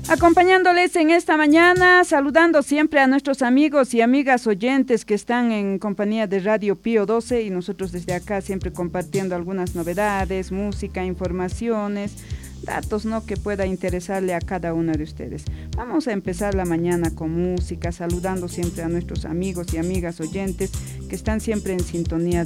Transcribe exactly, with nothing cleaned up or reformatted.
Acompañándoles en esta mañana, saludando siempre a nuestros amigos y amigas oyentes que están en compañía de Radio Pío doce y nosotros desde acá siempre compartiendo algunas novedades, música, informaciones, datos, ¿no?, que pueda interesarle a cada uno de ustedes. Vamos a empezar la mañana con música, saludando siempre a nuestros amigos y amigas oyentes que están siempre en sintonía